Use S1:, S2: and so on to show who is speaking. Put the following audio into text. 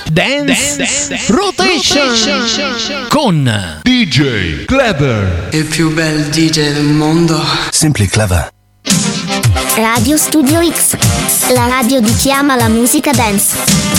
S1: Dance Rotation con
S2: DJ Clever,
S3: il più bel DJ del mondo.
S2: Simply Clever.
S4: Radio Studio X, la radio di chi ama la musica dance.